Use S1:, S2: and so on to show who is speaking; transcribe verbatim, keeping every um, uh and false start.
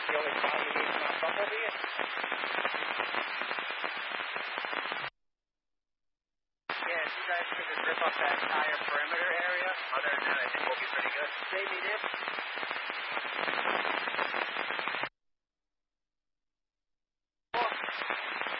S1: the only problem you need is not Bumblebee? Yeah, if you guys could just rip up that entire perimeter area, other than that, I think we'll be pretty good. Jamie, this?